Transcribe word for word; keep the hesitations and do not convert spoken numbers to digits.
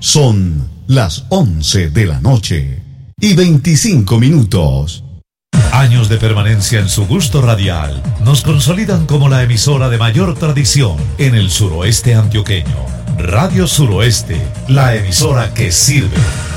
Son las once de la noche y veinticinco minutos. Años de permanencia en su gusto radial nos consolidan como la emisora de mayor tradición en el suroeste antioqueño. Radio Suroeste, la emisora que sirve.